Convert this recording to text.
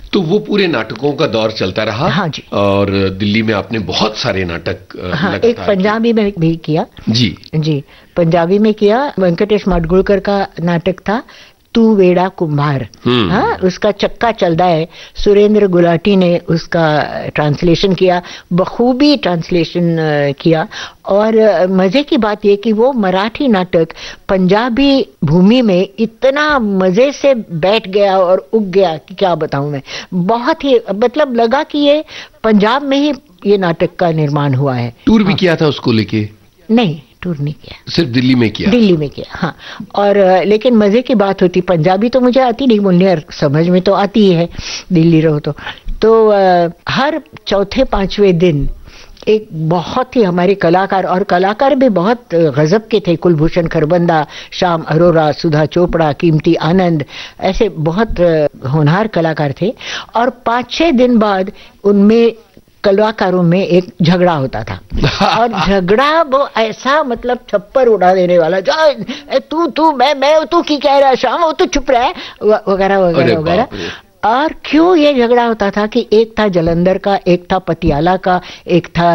तो वो पूरे नाटकों का दौर चलता रहा। हाँ जी। और दिल्ली में आपने बहुत सारे नाटक हाँ, एक पंजाबी में भी किया जी। जी, पंजाबी में किया। वेंकटेश माडगुळकर का नाटक था तू वेड़ा कुम्हार। हाँ, उसका चक्का चलता है, सुरेंद्र गुलाटी ने उसका ट्रांसलेशन किया, बखूबी ट्रांसलेशन किया। और मजे की बात यह कि वो मराठी नाटक पंजाबी भूमि में इतना मजे से बैठ गया और उग गया कि क्या बताऊं मैं। बहुत ही मतलब लगा कि ये पंजाब में ही ये नाटक का निर्माण हुआ है। टूर भी किया था उसको लेके? नहीं, टूर नहीं किया, सिर्फ दिल्ली में किया। दिल्ली में किया, हाँ। और लेकिन मजे की बात होती, पंजाबी तो मुझे आती नहीं बोलने, और समझ में तो आती ही है, दिल्ली रहो तो हर चौथे पांचवें दिन एक बहुत ही हमारे कलाकार, और कलाकार भी बहुत गजब के थे, कुलभूषण खरबंदा, श्याम अरोरा, सुधा चोपड़ा, कीमती आनंद, ऐसे बहुत होनहार कलाकार थे। और 5-6 दिन बाद उनमें कलाकारों में एक झगड़ा होता था। और झगड़ा वो ऐसा मतलब छप्पर उड़ा देने वाला, तू मैं तू की कह रहा है शाम, तू चुप रहा है, वगैरह वगैरह वगैरह। और क्यों ये झगड़ा होता था कि एक था जलंधर का, एक था पटियाला का, एक था